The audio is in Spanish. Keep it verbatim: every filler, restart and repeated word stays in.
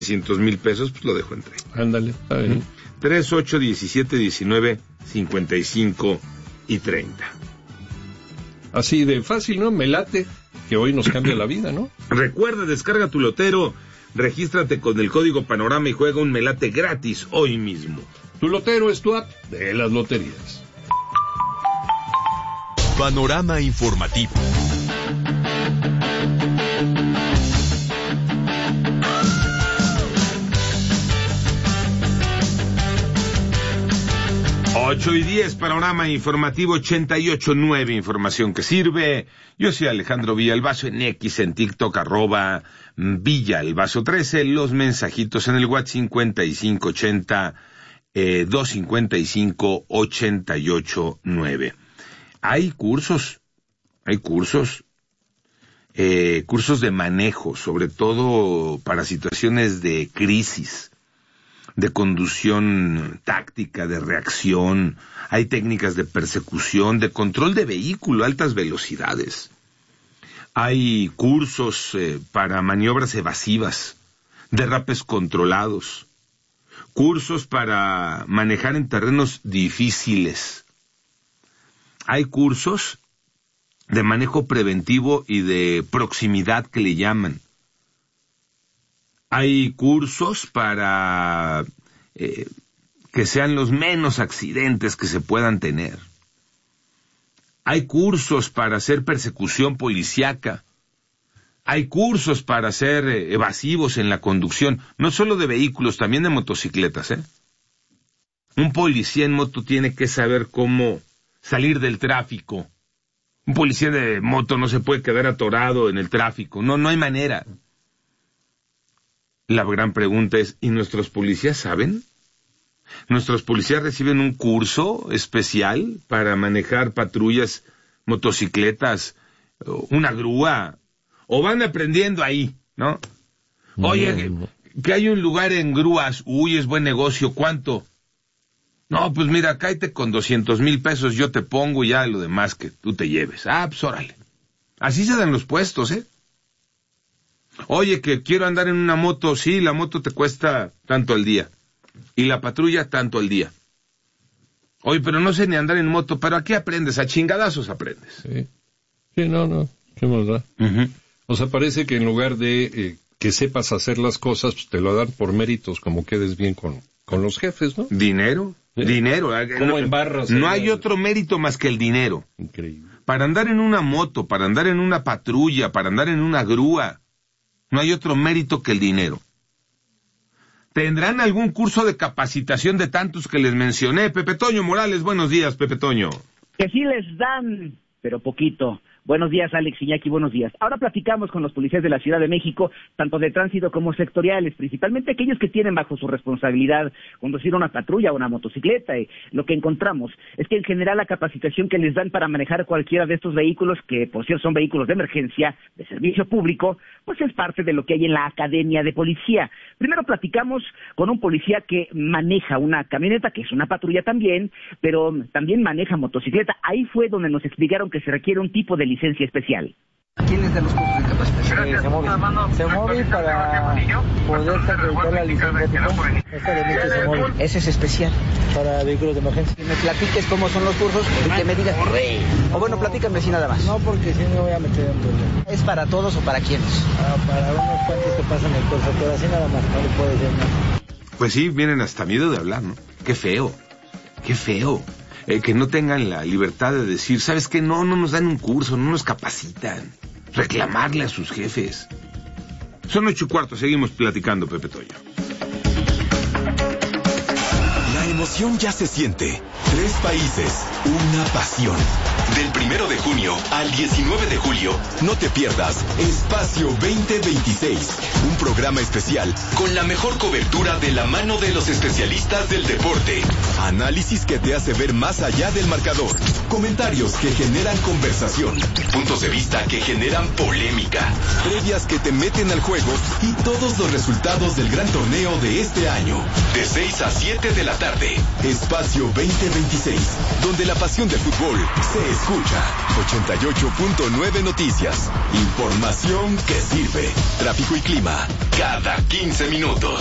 trescientos mil pesos, pues lo dejo en treinta. Ándale, está bien. ¿Mm? tres, ocho, diecisiete, diecinueve, cincuenta y cinco y treinta. Así de fácil, ¿no? Me late, que hoy nos cambia la vida, ¿no? Recuerda, descarga tu lotero, regístrate con el código Panorama y juega un melate gratis hoy mismo. Tu lotero es tu app de las loterías. Panorama informativo. ocho y diez, Panorama Informativo ochenta y ocho punto nueve, información que sirve. Yo soy Alejandro Villalbazo, en X, en TikTok, arroba Villalbazo trece, los mensajitos en el WhatsApp cincuenta y cinco ochenta, eh, doscientos cincuenta y cinco, ochenta y ocho nueve. Hay cursos, hay cursos, eh, cursos de manejo, sobre todo para situaciones de crisis, de conducción táctica, de reacción. Hay técnicas de persecución, de control de vehículo a altas velocidades. Hay cursos eh, para maniobras evasivas, derrapes controlados, cursos para manejar en terrenos difíciles. Hay cursos de manejo preventivo y de proximidad que le llaman. Hay cursos para eh, que sean los menos accidentes que se puedan tener. Hay cursos para hacer persecución policíaca. Hay cursos para hacer eh, evasivos en la conducción, no solo de vehículos, también de motocicletas, ¿eh? Un policía en moto tiene que saber cómo salir del tráfico. Un policía de moto no se puede quedar atorado en el tráfico. No, no hay manera. La gran pregunta es, ¿y nuestros policías saben? ¿Nuestros policías reciben un curso especial para manejar patrullas, motocicletas, una grúa? ¿O van aprendiendo ahí, no? Oye, no, no. que hay un lugar en grúas, uy, es buen negocio, ¿cuánto? No, pues mira, cáete con doscientos mil pesos, yo te pongo ya lo demás que tú te lleves. Ah, pues órale. Así se dan los puestos, ¿eh? Oye, que quiero andar en una moto, sí, la moto te cuesta tanto al día. Y la patrulla tanto al día. Oye, pero no sé ni andar en moto, pero aquí aprendes, a chingadazos aprendes. Sí, sí no, no, qué más da. Uh-huh. O sea, parece que en lugar de eh, que sepas hacer las cosas, pues te lo dan por méritos, como quedes bien con, con los jefes, ¿no? Dinero, ¿sí? Dinero. ¿Cómo embarras? No hay otro mérito más que el dinero. Increíble. Para andar en una moto, para andar en una patrulla, para andar en una grúa, no hay otro mérito que el dinero. ¿Tendrán algún curso de capacitación de tantos que les mencioné? Pepe Toño Morales, buenos días, Pepe Toño. Que sí les dan, pero poquito. Buenos días, Alex Iñaki, buenos días. Ahora platicamos con los policías de la Ciudad de México, tanto de tránsito como sectoriales, principalmente aquellos que tienen bajo su responsabilidad conducir una patrulla o una motocicleta. Y lo que encontramos es que en general la capacitación que les dan para manejar cualquiera de estos vehículos, que por cierto son vehículos de emergencia, de servicio público, pues es parte de lo que hay en la Academia de Policía. Primero platicamos con un policía que maneja una camioneta, que es una patrulla también, pero también maneja motocicleta. Ahí fue donde nos explicaron que se requiere un tipo de licencia especial. ¿Quién les da los cursos de capacitación? Eh, se móvil. Se móvil para poder acreditar la licencia. Esta de mí se móvil. Ese es especial. Para vehículos de emergencia. Que me platiques cómo son los cursos y que me digas. O bueno, platícame así nada más. No, porque si no me voy a meter en problema. ¿Es para todos o para quiénes? Ah, para unos cuantos que pasan el curso, pero así nada más, no le puede ser más. Pues sí, vienen hasta miedo de hablar, ¿no? Qué feo, qué feo. Eh, que no tengan la libertad de decir, ¿sabes qué? No, no nos dan un curso, no nos capacitan. Reclamarle a sus jefes. Son ocho y cuarto, seguimos platicando, Pepe Toño. La emoción ya se siente. Tres países, una pasión. Del primero de junio al diecinueve de julio, no te pierdas Espacio veinte veintiséis, un programa especial con la mejor cobertura de la mano de los especialistas del deporte. Análisis que te hace ver más allá del marcador. Comentarios que generan conversación. Puntos de vista que generan polémica. Previas que te meten al juego y todos los resultados del gran torneo de este año. De seis a siete de la tarde. sirve. Espacio veinte veintiséis, donde la pasión del fútbol se escucha. ochenta y ocho punto nueve Noticias. Información que sirve. Tráfico y clima cada quince minutos.